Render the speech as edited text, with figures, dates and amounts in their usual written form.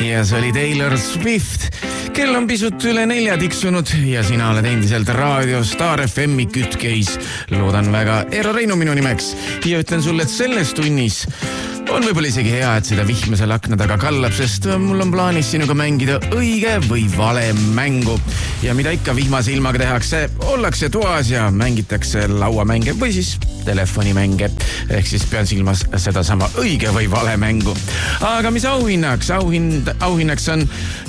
ja see oli Taylor Swift. Kell on pisut üle 4 tiksunud ja sina oled endiselt raadio Star FM-i kütkeis. Loodan väga, Eero Reinu minu nimeks ja ütlen sulle, et selles tunnis on võib-olla isegi hea, et seda vihma seal akna taga kallab, sest mul on plaanis sinuga mängida õige või vale mängu. Ja mida ikka vihmase ilmaga tehakse, ollakse toas ja mängitakse lauamänge või siis telefonimänge. Ehk siis pean silmas sedasama õige või vale mängu. Aga mis auhinnaks? Auhinnaks on